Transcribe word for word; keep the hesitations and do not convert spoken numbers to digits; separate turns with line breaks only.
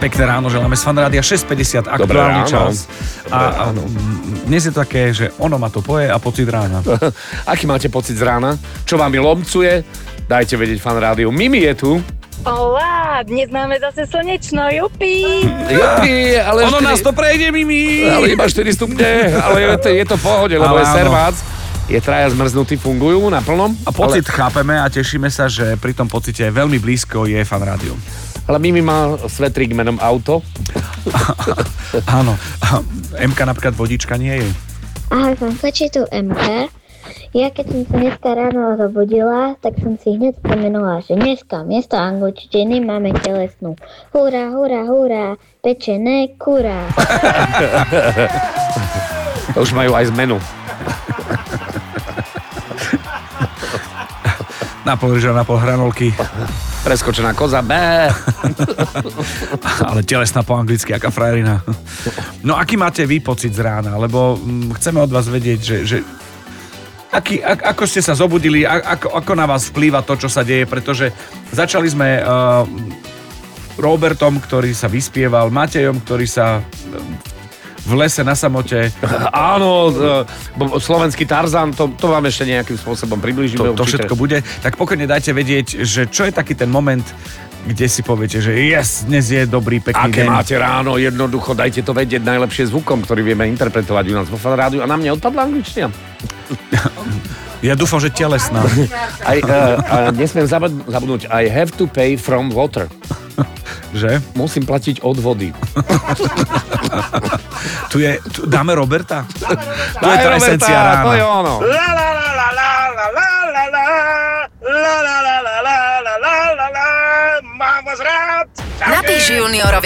Pekné ráno, želáme z Fan Rádia šesť päťdesiat, aktuálny čas. A, a dnes je to také, že ono ma to poje a pocit rána.
Aký máte pocit z rána? Čo vám lomcuje? Dajte vedieť Fan Rádiu. Mimi je tu.
Olá, dnes máme zase slnečno, jupi.
Jupi, ale
ono
štyri...
nás to prejde, Mimi.
Ale iba štyri stupne, ale je to, je to v pohode, lebo
ale
je
áno.
servác. Je traja zmrznutí, fungujú na plnom.
A pocit
ale...
chápeme a tešíme sa, že pri tom pocite veľmi blízko je Fan Rádiu.
Ale Mimi má svetrík menom auto.
Áno. Emka napríklad vodička nie je.
Ahoj, fanfači, tu Emka. Ja keď som sa dneska ráno zobudila, tak som si hneď spomenula, že dneska miesto angličtiny máme telesnú. Hurá, hurá, hurá, pečené kurá.
To už majú aj zmenu.
Na pol ryža, na pol hranolky.
Preskočená koza, bé.
Ale telesná po anglicky, aká frajerina. No aký máte vy pocit z rána? Lebo hm, chceme od vás vedieť, že... že aký, a, ako ste sa zobudili, a, ako, ako na vás vplýva to, čo sa deje, pretože začali sme uh, Robertom, ktorý sa vyspieval, Matejom, ktorý sa v lese na samote.
Áno, slovenský Tarzan, to, to vám ešte nejakým spôsobom priblížime.
To, to všetko bude. Tak pokojne dajte vedieť, že čo je taký ten moment, kde si poviete, že yes, dnes je dobrý, pekný
Aké
deň.
máte ráno, jednoducho, dajte to vedieť najlepšie zvukom, ktorý vieme interpretovať u nás vo Fan Rádiu. A na mne odpadla angličtina.
Ja dúfam, že telesná.
Aj, uh, uh, nesmiem zabud- zabudnúť. I have to pay from water.
Že?
Musím platiť od vody.
Tu je, tu, dáme Roberta? To je
Daj,
tá esencia
Roberta,
rána.
to je ono.
La la la la la la la la la la la la la la la la la la mám vás rád.
Napíš juniorovi